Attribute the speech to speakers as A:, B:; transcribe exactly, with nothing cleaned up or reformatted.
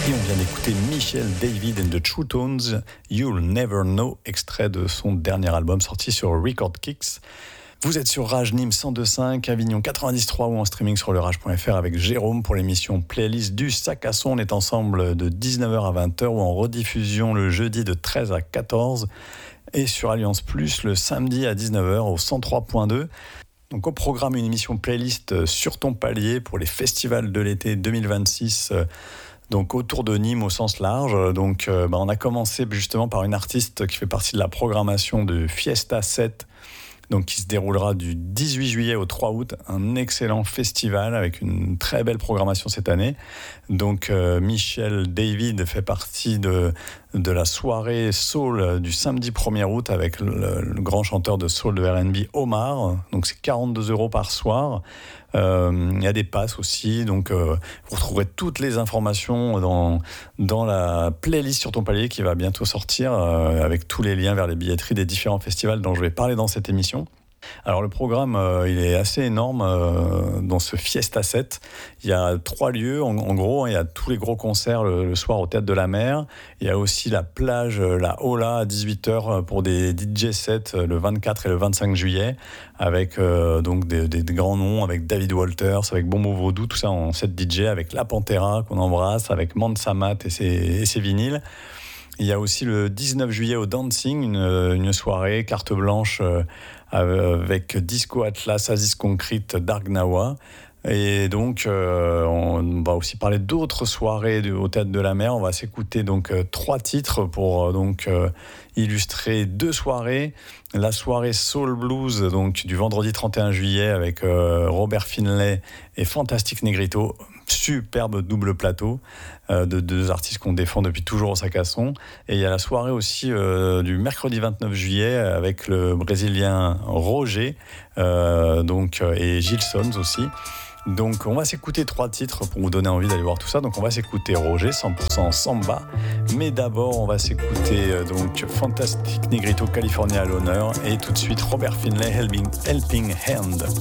A: Et on vient d'écouter Michel David and the True Tones, You'll Never Know, extrait de son dernier album sorti sur Record Kicks. Vous êtes sur Rage Nîmes cent deux virgule cinq, Avignon quatre-vingt-dix virgule trois ou en streaming sur le rage point f r avec Jérôme pour l'émission Playlist du Sac à Son. On est ensemble de dix-neuf heures à vingt heures ou en rediffusion le jeudi de treize à quatorze et sur Alliance Plus le samedi à dix-neuf heures au cent trois virgule deux. Donc au programme, une émission Playlist sur ton palier pour les festivals de l'été deux mille vingt-six, donc autour de Nîmes au sens large. Donc euh, bah, on a commencé justement par une artiste qui fait partie de la programmation de Fiesta sept, donc qui se déroulera du dix-huit juillet au trois août, un excellent festival avec une très belle programmation cette année. Donc euh, Michel David fait partie de, de la soirée soul du samedi premier août avec le, le grand chanteur de soul de R and B Omar. Donc c'est quarante-deux euros par soir. Euh, il y a des passes aussi, donc euh, vous retrouverez toutes les informations dans, dans la playlist sur ton palier qui va bientôt sortir euh, avec tous les liens vers les billetteries des différents festivals dont je vais parler dans cette émission. Alors le programme, euh, il est assez énorme euh, dans ce Fiesta sept. Il y a trois lieux, en, en gros, hein, il y a tous les gros concerts le, le soir au Théâtre de la Mer. Il y a aussi la plage, la Ola à dix-huit heures pour des D J sets le vingt-quatre et le vingt-cinq juillet avec euh, donc des, des, des grands noms, avec David Walters, avec Bombo Vaudou, tout ça en set D J, avec La Pantera qu'on embrasse, avec Mansa Mat et ses, et ses vinyles. Il y a aussi le dix-neuf juillet au Dancing, une, une soirée carte blanche euh, avec Disco Atlas, Aziz Concrete, Dark Nawa. Et donc, euh, on va aussi parler d'autres soirées du, au Théâtre de la Mer. On va s'écouter donc euh, trois titres pour euh, donc euh, illustrer deux soirées. La soirée Soul Blues, donc du vendredi trente et un juillet avec euh, Robert Finlay et Fantastic Negrito. Superbe double plateau euh, de deux artistes qu'on défend depuis toujours au Sac à Son. Et il y a la soirée aussi euh, du mercredi vingt-neuf juillet avec le Brésilien Roger euh, donc, et Gilles Sons aussi. Donc on va s'écouter trois titres pour vous donner envie d'aller voir tout ça. Donc on va s'écouter Roger, cent pour cent samba. Mais d'abord on va s'écouter euh, donc Fantastic Negrito, California à l'honneur. Et tout de suite Robert Finlay, Helping, Helping Hand.